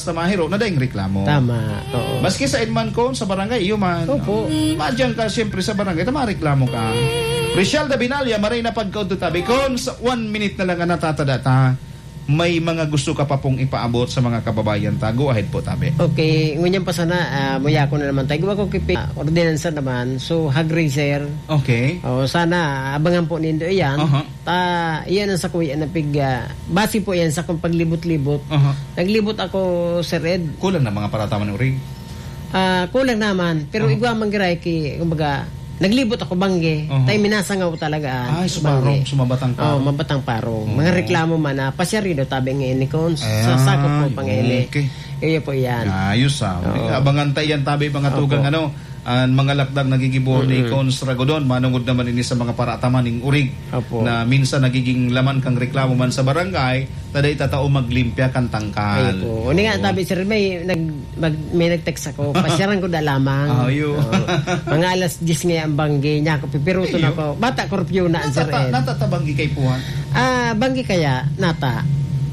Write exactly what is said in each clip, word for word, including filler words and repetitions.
sa mahiro na dahing reklamo. Tama. Oo. Maski sa Edman ko, sa barangay, iyo man. Opo. Madyan ka siyempre sa barangay, tama reklamo ka. Richelda Binalya, maray na pagkaunto tabi. Kung sa one minute na lang ang natatadata, may mga gusto ka pa pong ipaabot sa mga kababayan ta. Go ahead po tabi. Okay, ngunyan pa sana, uh, muya ko na naman tayo. Gawa ko kipi, uh, ordinansa naman. So, hag racer. Okay. O, sana, abangan po nindo yan. Uh-huh. Ta, iyan ang sa kuya na pig, uh, base po yan sa kung paglibot-libot. Uh-huh. Naglibot ako, Sir Ed. Kulang na mga parataman ng uring. Uh, kulang naman. Pero Uh-huh. igwa manggiray ki, kumbaga, naglibot ako bangge. Uh-huh. Tayo minasangaw talaga. Ay, sumarong, sumabatang parong. parong. Oh, mabatang parong. Uh-huh. Mga reklamo man na pasyarido tabi ng enikons. Sa sakop po pangili. Okay. Iyo po yan. Ayos ah. Oo. Abangan tayo yan tabi mga tugang ano. Ang mga lakdag nagigibor ni Cons Ragodon, manungod naman ini sa mga parataman ng urig. Opo. Na minsan nagiging laman kang reklamo man sa barangay, taday tatao maglimpya kang tangkal. Ay po. Uni nga tabi sir, may nag mag, may nag-text ako. Pasyaran ko da lamang. Ayo. Oo. Mga alas diyes nga ang banggi niya ako pipiruto na ko. Bata korpyo na sir Natata, Ed. natatabanggi kay Puhan. Ah, banggi kaya nata.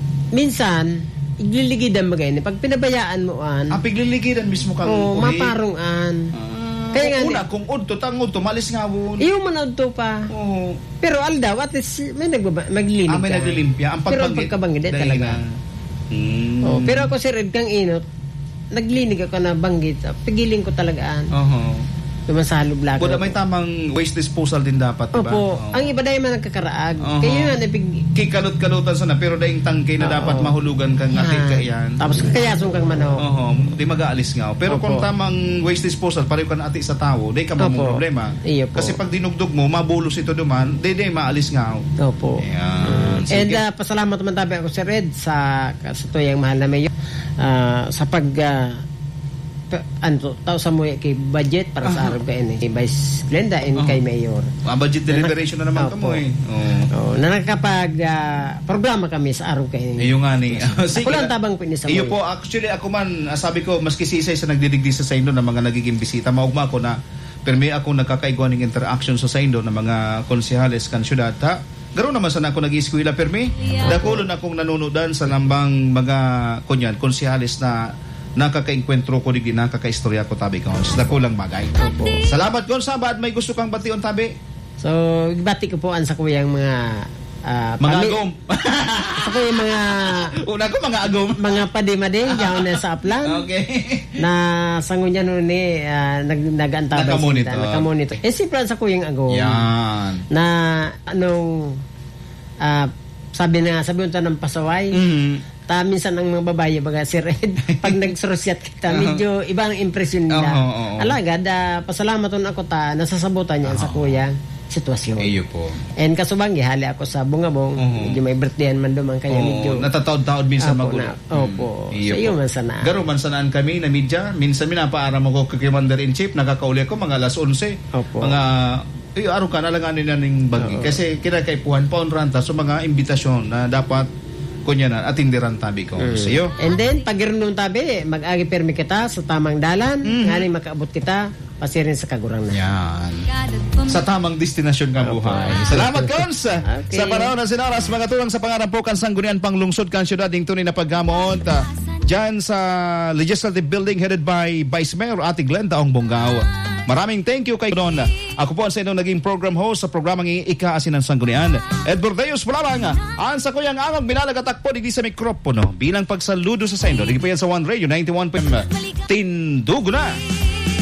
Minsan igliligidan magay ni pag pinabayaan mo an. Ang pigliligiran mismo kang Oh, urig. maparungan. Ah, Kaya nga una, kung udto, tangod, tumalis nga wun. Iyo man to pa. Oo. Pero aldaw at least may nagbaba, maglinig Ah, may ka. naglilimpya. Ang Pero ang pagbanggit. pagkabanggit dahil talaga. na- Hmm. Oh, pero ako sir Ed kang inot, naglinig ako na banggit. Pigiling ko talagaan. Oho. Tumasalo blaga. Buda may tamang waste disposal din dapat, diba? Opo. Oo. Ang iba dahil man nagkakaraag. Oho. Kaya nga napig... Kikalot-kalutan sana, pero daing tangke na Oo. dapat mahulugan kang ating kayan. Tapos kakayasong kang mano. Oho, di mag-aalis nga. Pero Opo. kung tamang waste disposal, pareho ka na ati sa tao, di ka mo Opo. problema. Iyo po. Kasi pag dinugdog mo, mabulos ito duman, di di maalis nga. Opo. Ayan. And Sige. uh, pasalamat naman tabi ako Sir Ed sa, sa tuyang mahal na mayor. Uh, sa pag... Uh, pa- ano, tao sa muya kay budget para sa araw kayo kay Vice Glenda and Uh-huh. kay Mayor. Ah, budget deliberation na naman Opo. kamo eh. Oo. Oh, na nakapag uh, programa kami sa araw kayo. Iyo nga ni. Sige. Ako lang tabang pinis sa Iyo muya. po, actually ako man, ah, sabi ko, maski si Isay sa nagdidigdi sa Saindo na mga nagiging bisita, maugma ko na, permi ako nagkakaigwa ng interaction sa Saindo ng mga konsehales kan syudad. Ha? Garo naman sana ako nag-iskwila, permi. Dakulon akong nanunodan sa lambang mga kunyan, konsehales na nakaka-enkwentro ko digdi, nakaka-istorya ko tabi ko. Dakulang bagay. Salamat ko sa ba't may gusto kang bation tabi. So, ibati ko po an sa kuyang mga uh, Mga pami- agom. sa kuyang mga Una ko mga agom. mga padimading diyan na sa Aplan. Okay. Na sangon niya noon ni uh, nag nagantabay Nakamonitor. sila, nakamonitor. Eh si Plan sa kuyang agom. Yan. Na anong ah, sabi na sabi unta ng pasaway. Mm. Ta minsan ang mga babae baga si Red pag nagsurusyat kita medyo ibang impresyon nila. Oo, oo, oo. Alagad uh, pasalamat ako ta nasasabutan niya sa kuya sitwasyon. Iyo po. And kasubang gihali ako sa Bungabong, Oo. medyo may birthdayan man duman kaya medyo Oh, natataod-taod minsan Apo magulo. na. Opo. Mm, iyo Sa iyo po. man sana. Garo man sanaan kami na media. Minsan minapaaram ako kay Commander in Chief, nakakauli ako mga alas onse. Opo. Mga iyo araw ka nalanganin na ning bagi. Oo. Kasi kinakaipuhan pa on ranta so mga imbitasyon na dapat kunya na atindiran tabi ko. Mm. Sa iyo. And then pag nung tabi, mag-agi permi kita sa tamang dalan, Mm. ngani makaabot kita pasirin sa kagurang na. Yan. Sa tamang destinasyon ka buhay. Salamat, Cons! Okay. Sa panahon na sinoras, mga tuwang sa pangarap po kan sanggunian pang lungsod kan syudad ding tunay na paggamot. Uh, Diyan sa Legislative Building headed by Vice Mayor Ate Glenda Ong Bonggao. Maraming thank you kay Don. Ako po ang sa inyong naging program host sa programang Ikaasin ng Sanggunian. Ed Bordeos po lamang. Ang sa kuyang angong binalagatakpo di sa mikropono bilang pagsaludo sa Saindo. Digi po yan sa One Radio ninety-one point five. Tindugo na!